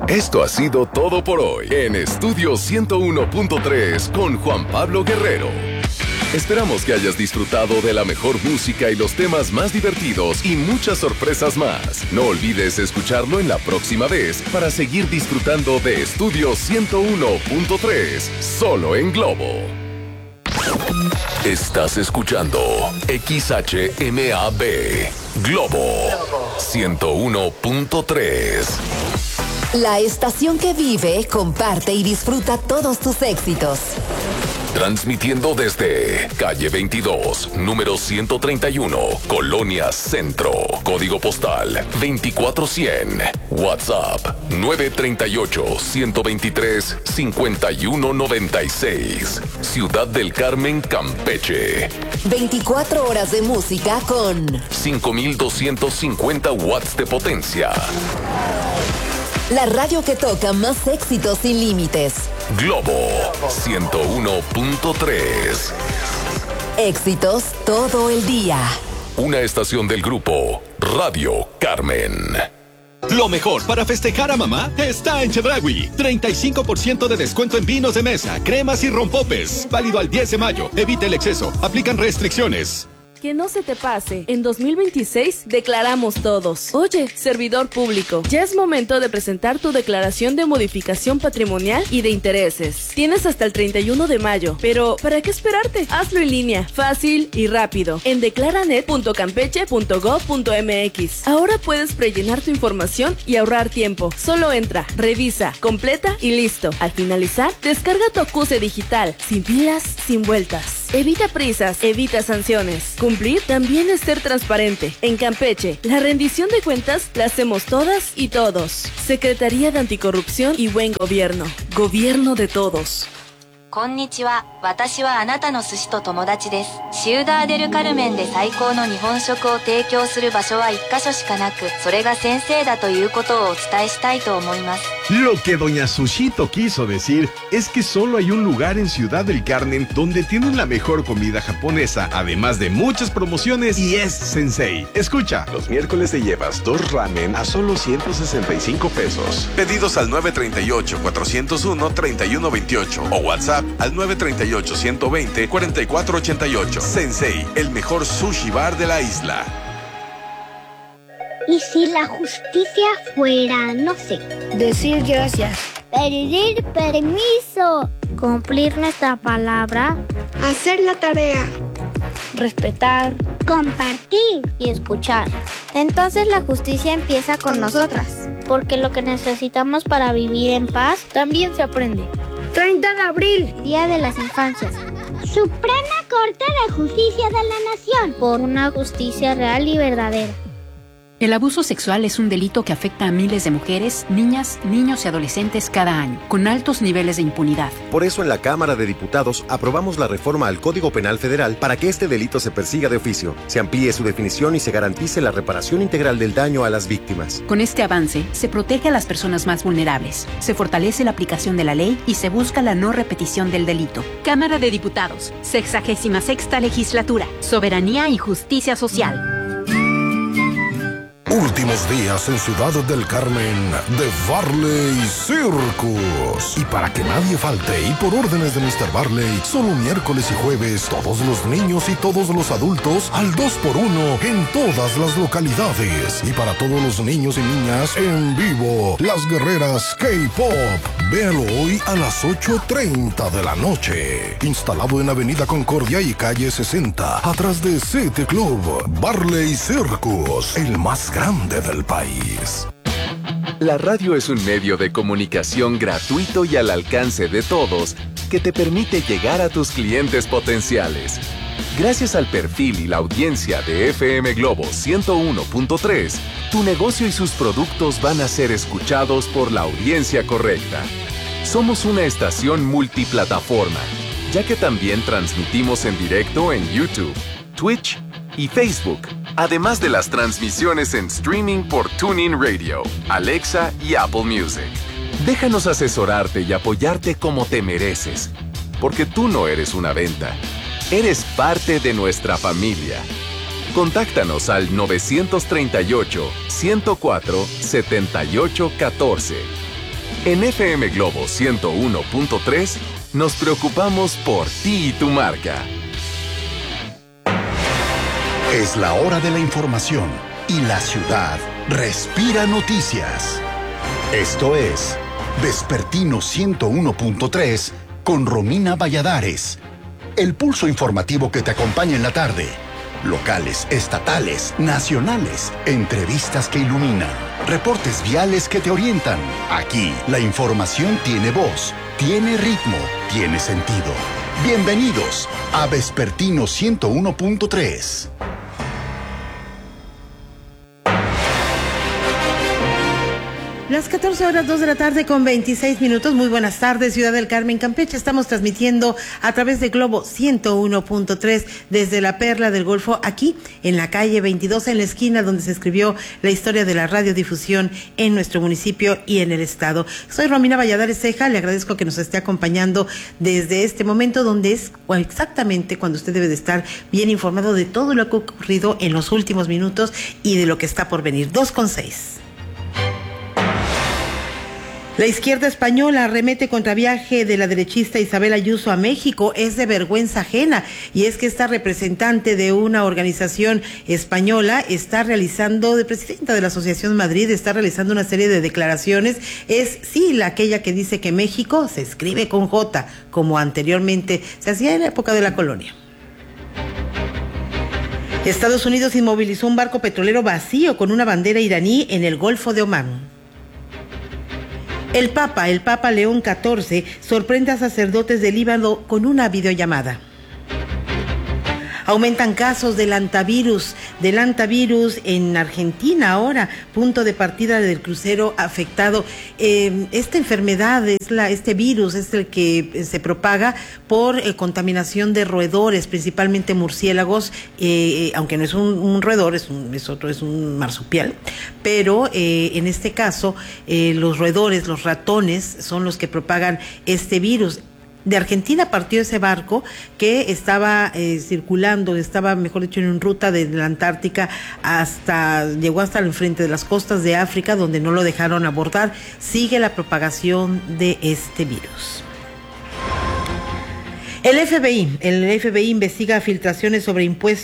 Esto ha sido todo por hoy en Estudio 101.3 con Juan Pablo Guerrero. Esperamos que hayas disfrutado de la mejor música y los temas más divertidos y muchas sorpresas más. No olvides escucharlo en la próxima vez para seguir disfrutando de Estudio 101.3, solo en Globo. Estás escuchando XHMAB, Globo 101.3. La estación que vive, comparte y disfruta todos tus éxitos. Transmitiendo desde calle 22, número 131, Colonia Centro, código postal 24100, WhatsApp 938-123-5196, Ciudad del Carmen, Campeche. 24 horas de música con 5250 watts de potencia. La radio que toca más éxitos sin límites. Globo 101.3. Éxitos todo el día. Una estación del grupo Radio Carmen. Lo mejor para festejar a mamá está en Chedraui. 35% de descuento en vinos de mesa, cremas y rompopes. Válido al 10 de mayo. Evita el exceso. Aplican restricciones. Que no se te pase. En 2026 declaramos todos. Oye, servidor público, ya es momento de presentar tu declaración de modificación patrimonial y de intereses. Tienes hasta el 31 de mayo, pero ¿para qué esperarte? Hazlo en línea, fácil y rápido, en declaranet.campeche.gov.mx. Ahora puedes prellenar tu información y ahorrar tiempo. Solo entra, revisa, completa y listo. Al finalizar, descarga tu acuse digital, sin pilas, sin vueltas. Evita prisas, evita sanciones. Cumplir también es ser transparente. En Campeche, la rendición de cuentas la hacemos todas y todos. Secretaría de Anticorrupción y Buen Gobierno. Gobierno de todos. こんにちは。私はあなたの寿司と友達です。シウダーデルカルメンで最高の日本食を提供する場所は一カ所しかなく、それが先生だということをお伝えしたいと思います。 Lo que doña Sushito quiso decir es que solo hay un lugar en Ciudad del Carmen donde tienen la mejor comida japonesa, además de muchas promociones, y es Sensei. Escucha. Los miércoles te llevas 2 ramen a solo 165 pesos. Pedidos al 938-401-3128 o WhatsApp al 938-120-4488. Sensei, el mejor sushi bar de la isla. ¿Y si la justicia fuera, no sé, decir gracias, pedir permiso, cumplir nuestra palabra, hacer la tarea, respetar, compartir y escuchar? Entonces la justicia empieza con nosotras, porque lo que necesitamos para vivir en paz también se aprende. 30 de abril, Día de las Infancias. Suprema Corte de Justicia de la Nación. Por una justicia real y verdadera. El abuso sexual es un delito que afecta a miles de mujeres, niñas, niños y adolescentes cada año, con altos niveles de impunidad. Por eso en la Cámara de Diputados aprobamos la reforma al Código Penal Federal para que este delito se persiga de oficio, se amplíe su definición y se garantice la reparación integral del daño a las víctimas. Con este avance, se protege a las personas más vulnerables, se fortalece la aplicación de la ley y se busca la no repetición del delito. Cámara de Diputados, 66ª Legislatura, Soberanía y Justicia Social. Últimos días en Ciudad del Carmen de Barley Circus. Y para que nadie falte y por órdenes de Mr. Barley, solo miércoles y jueves, todos los niños y todos los adultos al 2x1 en todas las localidades. Y para todos los niños y niñas en vivo, Las Guerreras K-Pop. Véalo hoy a las 8:30 de la noche. Instalado en Avenida Concordia y calle 60, atrás de City Club. Barley Circus, el más grande del país. La radio es un medio de comunicación gratuito y al alcance de todos que te permite llegar a tus clientes potenciales. Gracias al perfil y la audiencia de FM Globo 101.3, tu negocio y sus productos van a ser escuchados por la audiencia correcta. Somos una estación multiplataforma, ya que también transmitimos en directo en YouTube, Twitch y Facebook, además de las transmisiones en streaming por TuneIn Radio, Alexa y Apple Music. Déjanos asesorarte y apoyarte como te mereces, porque tú no eres una venta, eres parte de nuestra familia. Contáctanos al 938-104-7814 En FM Globo 101.3 nos preocupamos por ti y tu marca. Es la hora de la información y la ciudad respira noticias. Esto es Vespertino 101.3 con Romina Valladares. El pulso informativo que te acompaña en la tarde. Locales, estatales, nacionales, entrevistas que iluminan, reportes viales que te orientan. Aquí, la información tiene voz, tiene ritmo, tiene sentido. Bienvenidos a Vespertino 101.3. Las 14:02 de la tarde con 26 minutos. Muy buenas tardes, Ciudad del Carmen, Campeche. Estamos transmitiendo a través de Globo 101.3 desde la Perla del Golfo, aquí en la calle 22, en la esquina donde se escribió la historia de la radiodifusión en nuestro municipio y en el estado. Soy Romina Valladares Ceja, le agradezco que nos esté acompañando desde este momento donde es exactamente cuando usted debe de estar bien informado de todo lo que ha ocurrido en los últimos minutos y de lo que está por venir. 2:06. La izquierda española arremete contra viaje de la derechista Isabel Ayuso a México. Es de vergüenza ajena. Y es que esta representante de una organización española está realizando, de presidenta de la Asociación Madrid, está realizando una serie de declaraciones. Es sí aquella que dice que México se escribe con J, como anteriormente se hacía en la época de la colonia. Estados Unidos inmovilizó un barco petrolero vacío con una bandera iraní en el Golfo de Omán. El Papa León XIV sorprende a sacerdotes del Líbano con una videollamada. Aumentan casos del hantavirus en Argentina ahora, punto de partida del crucero afectado. Esta enfermedad, este virus es el que se propaga por contaminación de roedores, principalmente murciélagos, aunque no es un roedor, es un marsupial, pero en este caso los roedores, los ratones son los que propagan este virus. De Argentina partió ese barco que estaba circulando, mejor dicho, en ruta de la Antártica llegó hasta el frente de las costas de África, donde no lo dejaron abordar. Sigue la propagación de este virus. El FBI investiga filtraciones sobre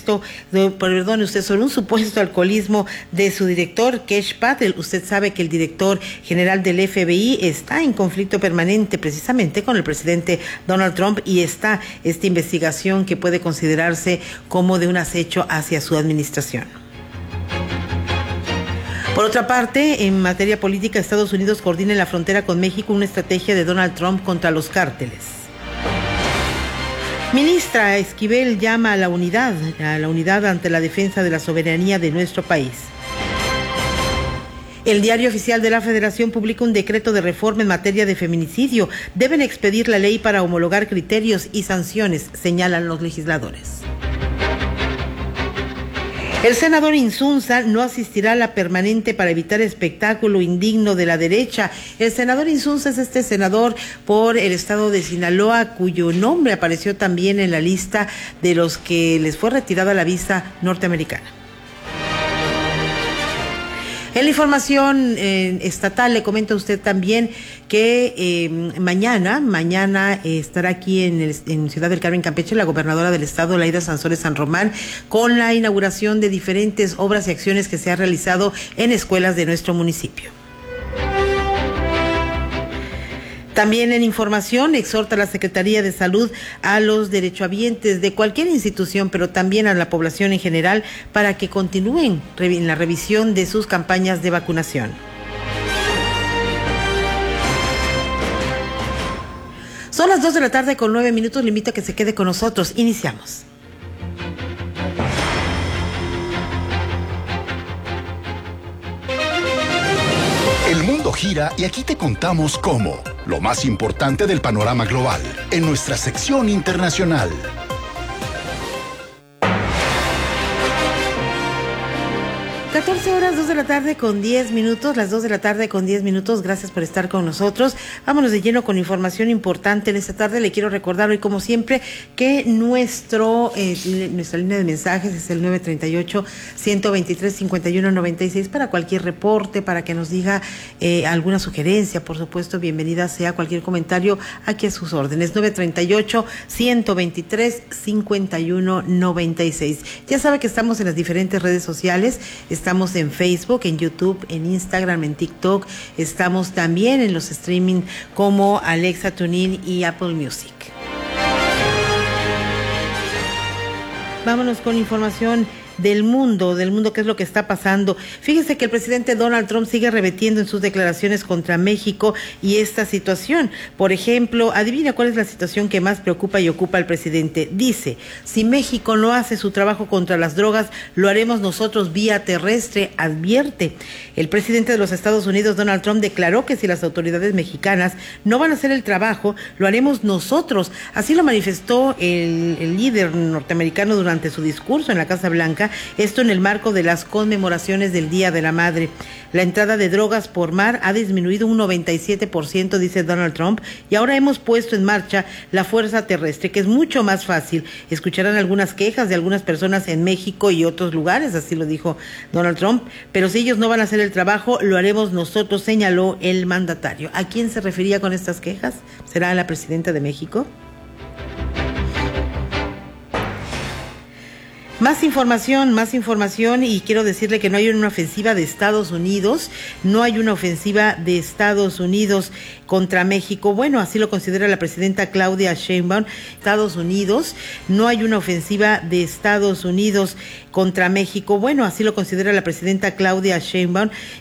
un supuesto alcoholismo de su director, Kesh Patel. Usted sabe que el director general del FBI está en conflicto permanente precisamente con el presidente Donald Trump, y está esta investigación que puede considerarse como de un acecho hacia su administración. Por otra parte, en materia política, Estados Unidos coordina en la frontera con México una estrategia de Donald Trump contra los cárteles. Ministra Esquivel llama a la unidad ante la defensa de la soberanía de nuestro país. El Diario Oficial de la Federación publica un decreto de reforma en materia de feminicidio. Deben expedir la ley para homologar criterios y sanciones, señalan los legisladores. El senador Insunza no asistirá a la permanente para evitar espectáculo indigno de la derecha. El senador Insunza es este senador por el estado de Sinaloa, cuyo nombre apareció también en la lista de los que les fue retirada la visa norteamericana. En la información estatal le comento a usted también que mañana estará aquí en Ciudad del Carmen, Campeche, la gobernadora del estado, Laida Sansores San Román, con la inauguración de diferentes obras y acciones que se han realizado en escuelas de nuestro municipio. También en información, exhorta a la Secretaría de Salud a los derechohabientes de cualquier institución, pero también a la población en general, para que continúen en la revisión de sus campañas de vacunación. Son las 2 de la tarde con 9 minutos. Le invito a que se quede con nosotros. Iniciamos. El mundo gira y aquí te contamos cómo. Lo más importante del panorama global en nuestra sección internacional. 14 horas, 2 de la tarde con 10 minutos, las 2 de la tarde con 10 minutos. Gracias por estar con nosotros. Vámonos de lleno con información importante en esta tarde. Le quiero recordar hoy, como siempre, que nuestra línea de mensajes es el 938-123-5196 para cualquier reporte, para que nos diga alguna sugerencia. Por supuesto, bienvenida sea cualquier comentario aquí a sus órdenes. 938-123-5196. Ya sabe que estamos en las diferentes redes sociales. Estamos en Facebook, en YouTube, en Instagram, en TikTok. Estamos también en los streaming como Alexa, TuneIn y Apple Music. Vámonos con información del mundo, qué es lo que está pasando. Fíjese que el presidente Donald Trump sigue rebatiendo en sus declaraciones contra México y esta situación. Por ejemplo, adivina cuál es la situación que más preocupa y ocupa al presidente. Dice, si México no hace su trabajo contra las drogas, lo haremos nosotros vía terrestre, advierte. El presidente de los Estados Unidos, Donald Trump, declaró que si las autoridades mexicanas no van a hacer el trabajo, lo haremos nosotros. Así lo manifestó el líder norteamericano durante su discurso en la Casa Blanca, esto en el marco de las conmemoraciones del Día de la Madre. La entrada de drogas por mar ha disminuido un 97%, dice Donald Trump, y ahora hemos puesto en marcha la fuerza terrestre, que es mucho más fácil. Escucharán algunas quejas de algunas personas en México y otros lugares, así lo dijo Donald Trump, pero si ellos no van a hacer el trabajo, lo haremos nosotros, señaló el mandatario. ¿A quién se refería con estas quejas? ¿Será a la presidenta de México? Más información y quiero decirle que no hay una ofensiva de Estados Unidos, contra México. Bueno, así lo considera la presidenta Claudia Sheinbaum. Estados Unidos, no hay una ofensiva de Estados Unidos contra México. Bueno, así lo considera la presidenta Claudia Sheinbaum.